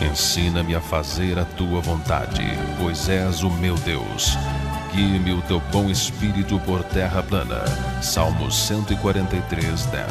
Ensina-me a fazer a tua vontade, pois és o meu Deus. Guie-me o teu bom espírito por terra plana. Salmos 143:10.